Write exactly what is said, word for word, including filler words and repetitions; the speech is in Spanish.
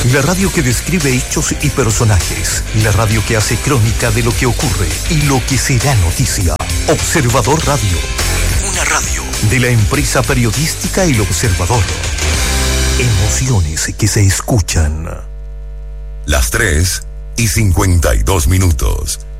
La radio que describe hechos y personajes. La radio que hace crónica de lo que ocurre y lo que será noticia. Observador Radio. Una radio de la empresa periodística El Observador. Emociones que se escuchan. Las tres y cincuenta y dos minutos.